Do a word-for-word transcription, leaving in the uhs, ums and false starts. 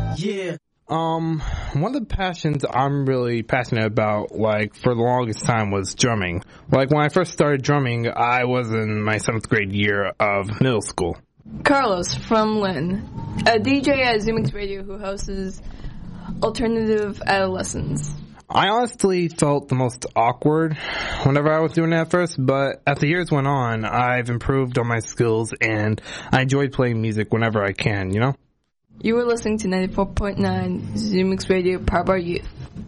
Yeah. Um, one of the passions I'm really passionate about, like, for the longest time was drumming. Like, when I first started drumming, I was in my seventh grade year of middle school. Carlos from Lynn, a D J at Zoomix Radio who hosts Alternative Adolescents. I honestly felt the most awkward whenever I was doing it at first, but as the years went on, I've improved on my skills, and I enjoy playing music whenever I can, you know? You were listening to ninety-four point nine Zoomix Radio, powered by youth.